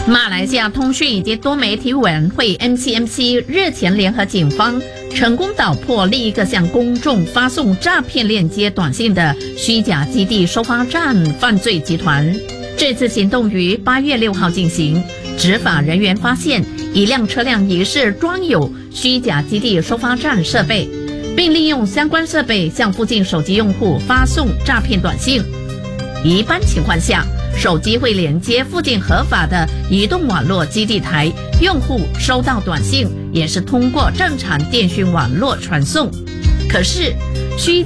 马来西亚通讯以及多媒体委员会 MCMC 日前联合警方成功捣破另一个向公众发送诈骗链接短信的虚假基地收发站犯罪集团。这次行动于8月6号进行，执法人员发现一辆车辆疑似装有虚假基地收发站设备，并利用相关设备向附近手机用户发送诈骗短信。一般情况下，手机会连接附近合法的移动网络基地台，用户收到短信也是通过正常电讯网络传送。可是虚